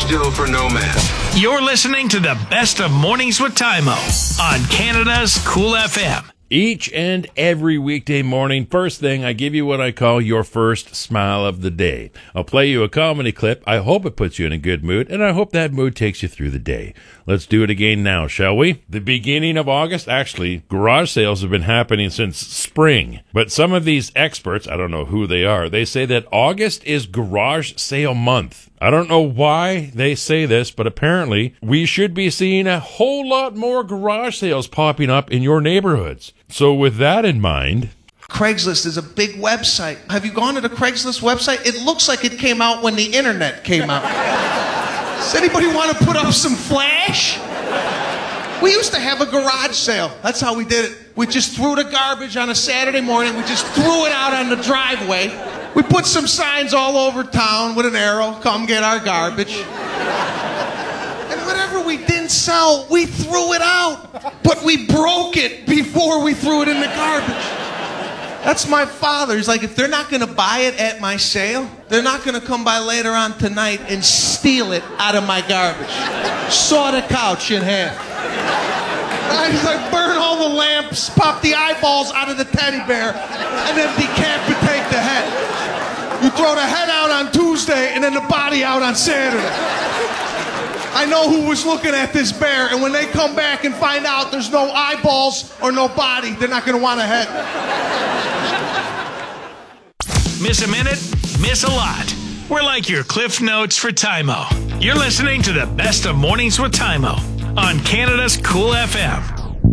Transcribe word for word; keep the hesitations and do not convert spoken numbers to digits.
still for no man. You're listening to the best of Mornings with Tymo on Canada's Cool F M. Each and every weekday morning, first thing, I give you what I call your first smile of the day. I'll play you a comedy clip. I hope it puts you in a good mood, and I hope that mood takes you through the day. Let's do it again now, shall we? The beginning of August, actually, garage sales have been happening since spring. But some of these experts, I don't know who they are, they say that August is garage sale month. I don't know why they say this, but apparently we should be seeing a whole lot more garage sales popping up in your neighborhoods. So with that in mind... Craigslist is a big website. Have you gone to the Craigslist website? It looks like it came out when the internet came out. Does anybody want to put up some flash? We used to have a garage sale. That's how we did it. We just threw the garbage on a Saturday morning. We just threw it out on the driveway. We put some signs all over town with an arrow, come get our garbage. And whatever we didn't sell, we threw it out. But we broke it before we threw it in the garbage. That's my father. He's like, if they're not going to buy it at my sale, they're not going to come by later on tonight and steal it out of my garbage. Saw the couch in half. He's like, burn all the lamps, pop the eyeballs out of the teddy bear, and then decapitate the head. You throw the head out on Tuesday and then the body out on Saturday. I know who was looking at this bear, and when they come back and find out there's no eyeballs or no body, they're not going to want a head. Miss a minute, miss a lot. We're like your Cliff Notes for Tymo. You're listening to the best of Mornings with Tymo on Canada's Cool F M.